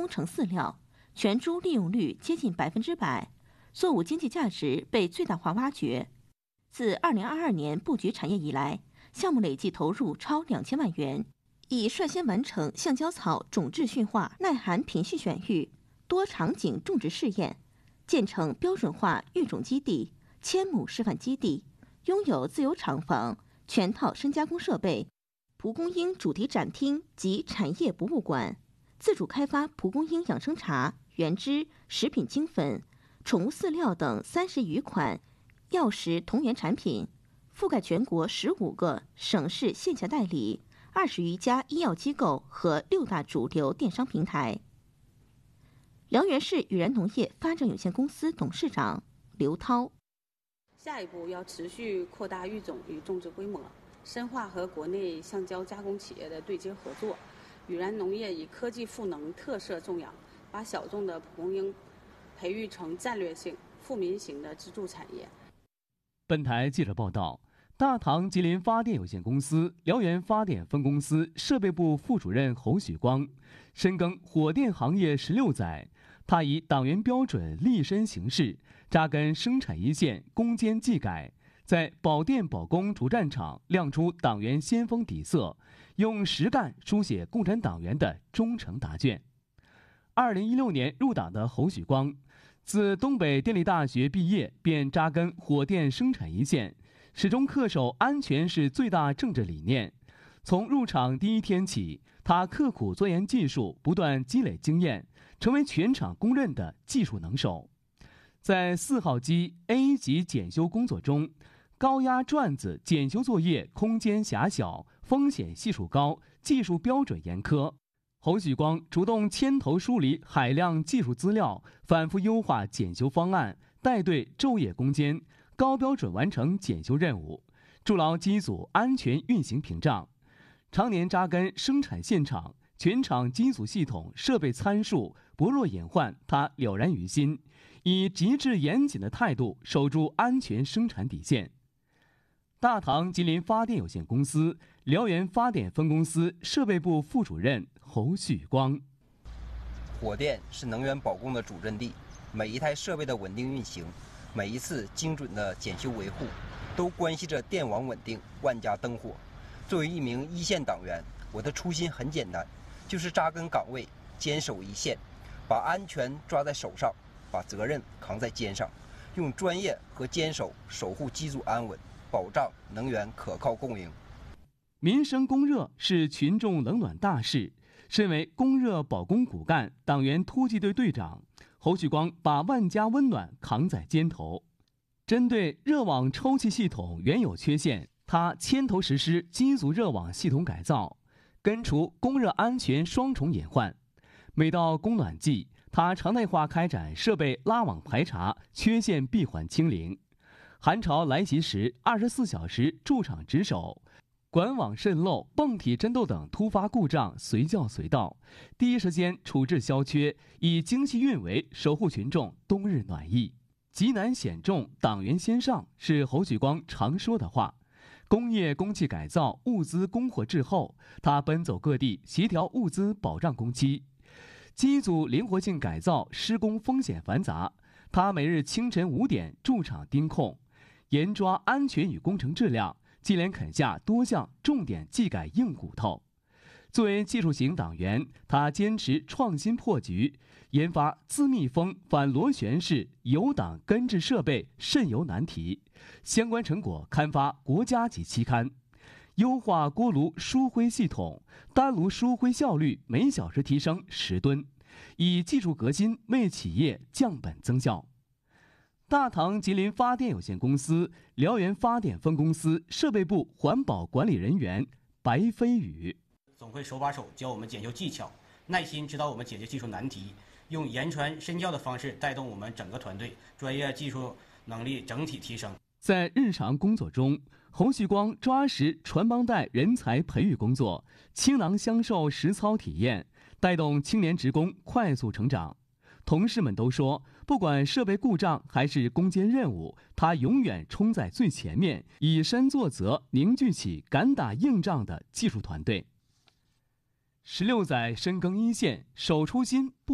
工程饲料，全株利用率接近100%，作物经济价值被最大化挖掘。自2022年布局产业以来，项目累计投入超2000万元，已率先完成橡胶草种质驯化、耐寒品序选育、多场景种植试验，建成标准化育种基地、1000亩示范基地，拥有自有厂房、全套深加工设备、蒲公英主题展厅及产业博物馆，自主开发蒲公英养生茶、原汁、食品精粉、宠物饲料等30余款药食同源产品，覆盖全国15个省市线下代理、20余家医药机构和6大主流电商平台。辽源市宇然农业发展有限公司董事长刘涛： 下一步要持续扩大育种与种植规模，深化和国内橡胶加工企业的对接合作。宇然农业以科技赋能特色种养，把小众的蒲公英培育成战略性、富民型的支柱产业。 本台记者报道，大唐吉林发电有限公司辽源发电分公司设备部副主任侯许光，深耕火电行业16载，他以党员标准立身行事，扎根生产一线，攻坚技改，在保电保供主战场亮出党员先锋底色，用实干书写共产党员的忠诚答卷。2016年入党的侯许光，自东北电力大学毕业便扎根火电生产一线，始终恪守安全是最大政治理念。从入场第一天起，他刻苦钻研技术，不断积累经验，成为全场公认的技术能手。在4号机 A 级检修工作中，高压转子检修作业空间狭小，风险系数高，技术标准严苛。侯许光主动牵头梳理海量技术资料，反复优化检修方案，带队昼夜攻坚，高标准完成检修任务，筑牢机组安全运行屏障。常年扎根生产现场，全场机组系统设备参数不落隐患，他了然于心，以极致严谨的态度守住安全生产底线。大唐吉林发电有限公司辽源发电分公司设备部副主任侯旭光： 火电是能源保供的主阵地，每一台设备的稳定运行，每一次精准的检修维护，都关系着电网稳定、万家灯火。作为一名一线党员，我的初心很简单，就是扎根岗位，坚守一线，把安全抓在手上，把责任扛在肩上，用专业和坚守守护机组安稳，保障能源可靠供应。 民生供热是群众冷暖大事，身为供热保供骨干、党员突击队队长，侯旭光把万家温暖扛在肩头。针对热网抽气系统原有缺陷，他牵头实施机组热网系统改造，根除供热安全双重隐患。每到供暖季，他常态化开展设备拉网排查，缺陷闭环清零。寒潮来袭时，24小时驻场值守，管网渗漏、泵体震动等突发故障随叫随到，第一时间处置消缺，以精细运维守护群众冬日暖意。急难险重，党员先上是侯许光常说的话。工业供气改造、物资供货滞后，他奔走各地协调物资保障工期。机组灵活性改造施工风险繁杂，他每日清晨5点驻场盯控，严抓安全与工程质量，接连啃下多项重点技改硬骨头。作为技术型党员，他坚持创新破局，研发自密封反螺旋式油挡根治设备渗油难题，相关成果刊发国家级期刊。优化锅炉疏灰系统，单炉疏灰效率每小时提升10吨，以技术革新为企业降本增效。大唐吉林发电有限公司辽源发电分公司设备部环保管理人员白飞宇： 总会手把手教我们检修技巧，耐心指导我们解决技术难题，用言传身教的方式带动我们整个团队专业技术能力整体提升。 在日常工作中，侯旭光抓实传帮带人才培育工作，倾囊相授实操体验，带动青年职工快速成长。同事们都说，不管设备故障还是攻坚任务，他永远冲在最前面，以身作则，凝聚起敢打硬仗的技术团队。16载深耕一线，守初心。